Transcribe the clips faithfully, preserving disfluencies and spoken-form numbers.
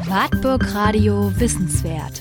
Wartburg Radio Wissenswert.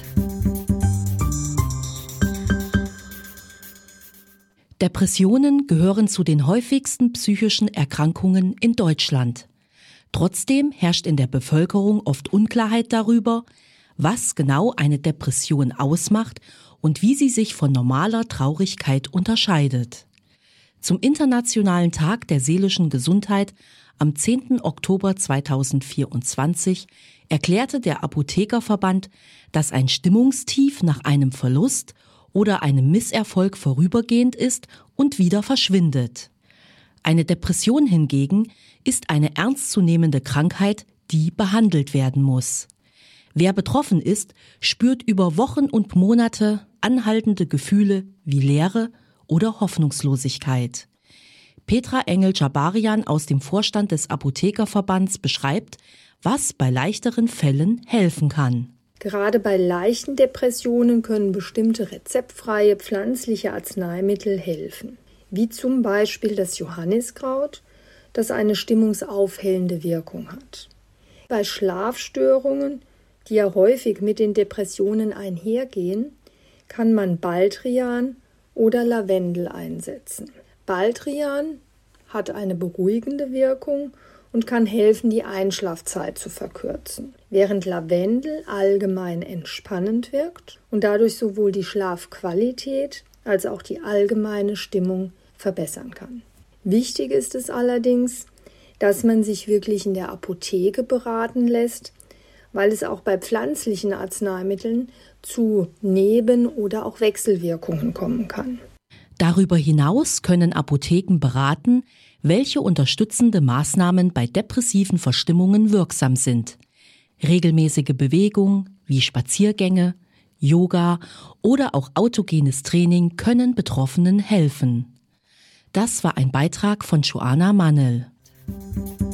Depressionen gehören zu den häufigsten psychischen Erkrankungen in Deutschland. Trotzdem herrscht in der Bevölkerung oft Unklarheit darüber, was genau eine Depression ausmacht und wie sie sich von normaler Traurigkeit unterscheidet. Zum Internationalen Tag der seelischen Gesundheit am zehnten Oktober zweitausendvierundzwanzig erklärte der Apothekerverband, dass ein Stimmungstief nach einem Verlust oder einem Misserfolg vorübergehend ist und wieder verschwindet. Eine Depression hingegen ist eine ernstzunehmende Krankheit, die behandelt werden muss. Wer betroffen ist, spürt über Wochen und Monate anhaltende Gefühle wie Leere oder Hoffnungslosigkeit. Petra Engel-Jabarian aus dem Vorstand des Apothekerverbands beschreibt, was bei leichteren Fällen helfen kann. Gerade bei leichten Depressionen können bestimmte rezeptfreie pflanzliche Arzneimittel helfen, wie zum Beispiel das Johanniskraut, das eine stimmungsaufhellende Wirkung hat. Bei Schlafstörungen, die ja häufig mit den Depressionen einhergehen, kann man Baldrian oder Lavendel einsetzen. Baldrian hat eine beruhigende Wirkung und kann helfen, die Einschlafzeit zu verkürzen, während Lavendel allgemein entspannend wirkt und dadurch sowohl die Schlafqualität als auch die allgemeine Stimmung verbessern kann. Wichtig ist es allerdings, dass man sich wirklich in der Apotheke beraten lässt, weil es auch bei pflanzlichen Arzneimitteln zu Neben- oder auch Wechselwirkungen kommen kann. Darüber hinaus können Apotheken beraten, welche unterstützende Maßnahmen bei depressiven Verstimmungen wirksam sind. Regelmäßige Bewegung wie Spaziergänge, Yoga oder auch autogenes Training können Betroffenen helfen. Das war ein Beitrag von Joanna Mannel.